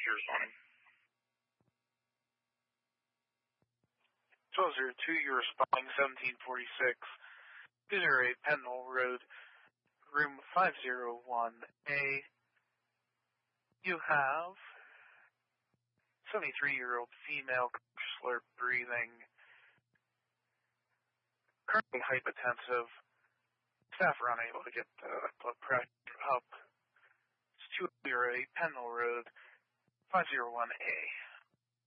Here's one. 1202, you're responding 1746. 208 Pendle Road, room 501A. You have 73-year-old female, slurred breathing, currently hypotensive. Staff are unable to get the blood pressure up. It's 208 Pendle Road, 501A.